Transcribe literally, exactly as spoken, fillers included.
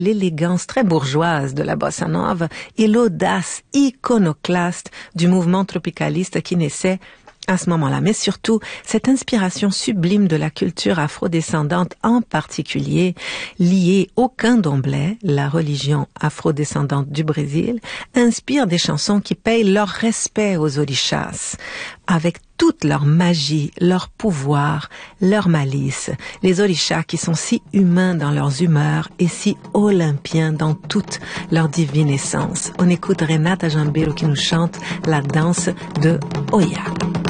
l'élégance très bourgeoise de la bossa nova et l'audace iconoclaste du mouvement tropicaliste qui naissait à ce moment-là, mais surtout cette inspiration sublime de la culture afrodescendante, en particulier liée au candomblé, la religion afrodescendante du Brésil, inspire des chansons qui payent leur respect aux orishas, avec toute leur magie, leur pouvoir, leur malice. Les orishas qui sont si humains dans leurs humeurs et si olympiens dans toute leur divine essence. On écoute Renata Jambeiro qui nous chante la danse de Oya.